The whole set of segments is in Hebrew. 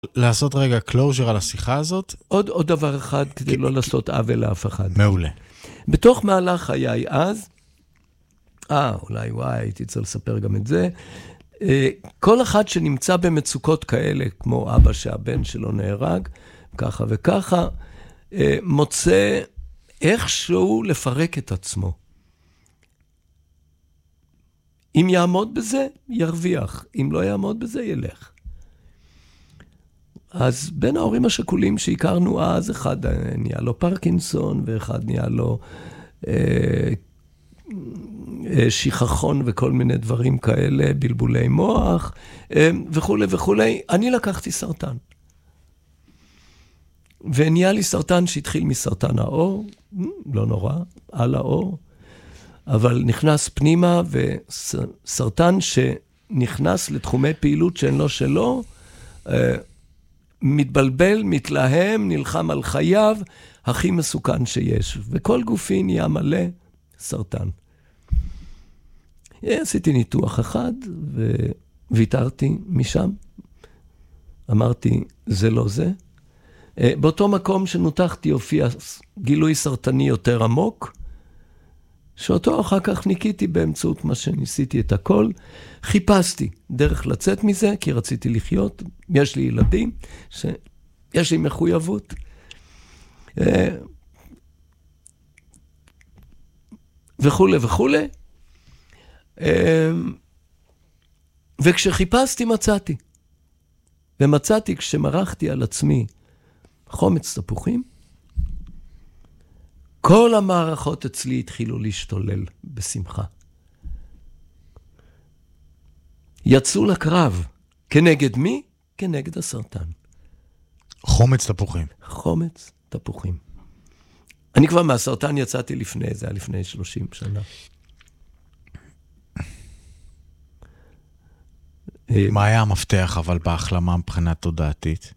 לעשות רגע closure על השיחה הזאת? עוד דבר אחד, כדי לא לעשות עוול לאף אחד. מעולה. בתוך מהלך חיי אז, אולי הייתי צריך לספר גם את זה, כל אחד שנמצא במצוקות כאלה, כמו אבא שהבן שלו נהרג, ככה וככה, מוצא איכשהו לפרק את עצמו. אם יעמוד בזה, ירוויח. אם לא יעמוד בזה, ילך. אז בין ההורים השכולים שהכרנו אז, אחד נהיה לו פרקינסון, ואחד נהיה לו שיכחון וכל מיני דברים כאלה, בלבולי מוח, וכו' וכו'. אני לקחתי סרטן. ונהיה לי סרטן שהתחיל מסרטן האור, לא נורא, על האור, אבל נכנס פנימה, וסרטן שנכנס לתחומי פעילות שאין לו שלו, מתבלבל, מתלהם, נלחם על חייו, הכי מסוכן שיש. וכל גופי נהיה מלא סרטן. עשיתי ניתוח אחד, וויתרתי משם. אמרתי, זה לא זה. באותו מקום שנותחתי הופיע גילוי סרטני יותר עמוק, שאותו אחר כך ניקיתי באמצעות מה שניסיתי את הכל. חיפשתי דרך לצאת מזה, כי רציתי לחיות. יש לי ילדים, יש לי מחויבות. וכו' וכו'. וכשחיפשתי מצאתי. ומצאתי כשמרחתי על עצמי חומץ תפוחים, כל המערכות אצלי התחילו להשתולל בשמחה. יצאו לקרב. כנגד מי? כנגד הסרטן. חומץ תפוחים. חומץ תפוחים. אני כבר מהסרטן יצאתי לפני, זה היה לפני 30 שנה. מה היה המפתח אבל בהחלמה מבחינה תודעתית?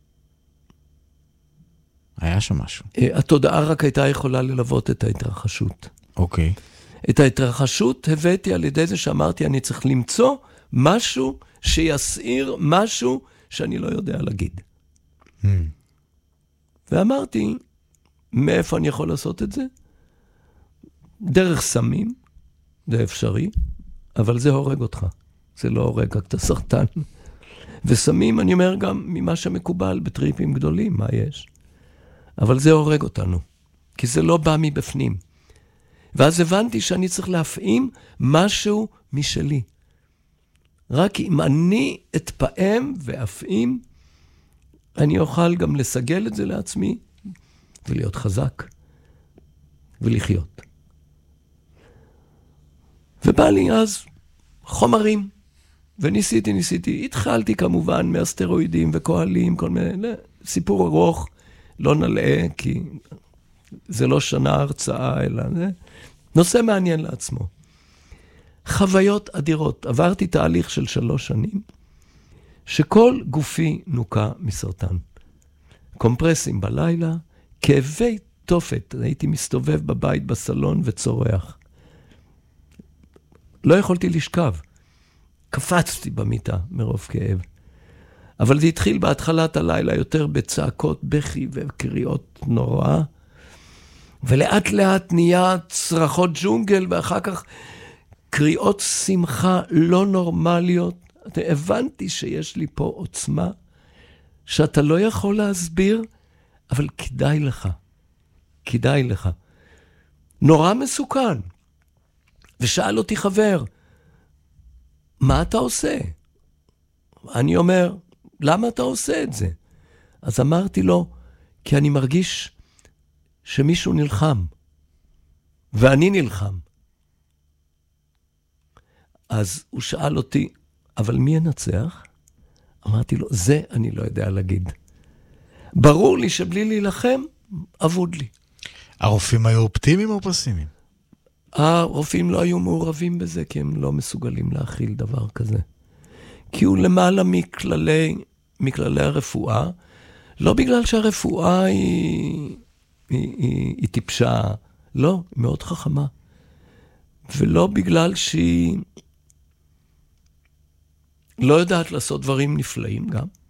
היה שם משהו. התודעה רק הייתה יכולה ללוות את ההתרחשות. אוקיי. את ההתרחשות הבאתי על ידי זה שאמרתי, אני צריך למצוא משהו שיסעיר משהו שאני לא יודע להגיד. ואמרתי, מאיפה אני יכול לעשות את זה? דרך סמים, זה אפשרי, אבל זה הורג אותך. זה לא הורג רק את הסרטן. וסמים, אני אומר גם ממה שמקובל בטריפים גדולים, מה יש? אבל זה הורג אותנו, כי זה לא בא מבפנים. ואז הבנתי שאני צריך להפעים משהו משלי. רק אם אני אתפעם ואפעים, אני אוכל גם לסגל את זה לעצמי, ולהיות חזק, ולחיות. ובא לי אז חומרים, וניסיתי, התחלתי כמובן מהסטרואידים וכהלים, כל מיני, סיפור ארוך, לא נלאה, כי זה לא שנה הרצאה, אלא זה נושא מעניין לעצמו. חוויות אדירות. עברתי תהליך של 3 שנים, שכל גופי נוקה מסרטן. קומפרסים בלילה, כאבי תופת. הייתי מסתובב בבית בסלון וצורח. לא יכולתי לשכב. קפצתי במיטה מרוב כאב. אבל זה התחיל בהתחלת הלילה יותר בצעקות, בכי וקריאות נוראה. ולאט לאט נהיה צרחות ג'ונגל, ואחר כך קריאות שמחה לא נורמליות. הבנתי שיש לי פה עוצמה, שאתה לא יכול להסביר, אבל כדאי לך. כדאי לך. נורא מסוכן. ושאל אותי חבר, מה אתה עושה? אני אומר, למה אתה עושה את זה? אז אמרתי לו, כי אני מרגיש שמישהו נלחם, ואני נלחם. אז הוא שאל אותי, אבל מי ינצח? אמרתי לו, זה אני לא יודע להגיד. ברור לי שבלי להילחם, אבוד לי. הרופאים היו אופטימיים או פסימיים? הרופאים לא היו מעורבים בזה, כי הם לא מסוגלים להכיל דבר כזה. כי הוא למעלה מכללי הרפואה, לא בגלל שהרפואה היא טיפשה, לא, היא מאוד חכמה. ולא בגלל שהיא לא יודעת לעשות דברים נפלאים גם.